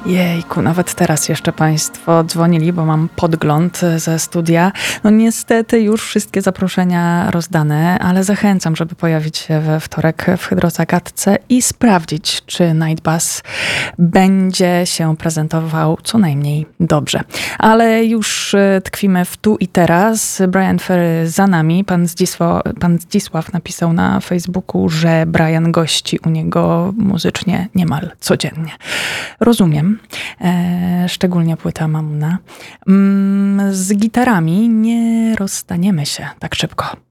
Jejku, nawet teraz jeszcze Państwo dzwonili, bo mam podgląd ze studia. No niestety już wszystkie zaproszenia rozdane, ale zachęcam, żeby pojawić się we wtorek w Hydrozagadce i sprawdzić, czy Night Bus będzie się prezentował co najmniej dobrze. Ale już tkwimy w tu i teraz. Bryan Ferry za nami. Pan Zdzisław napisał na Facebooku, że Bryan gości u niego muzycznie niemal codziennie. Rozumiem. Szczególnie płyta Mamuna. Z gitarami nie rozstaniemy się tak szybko.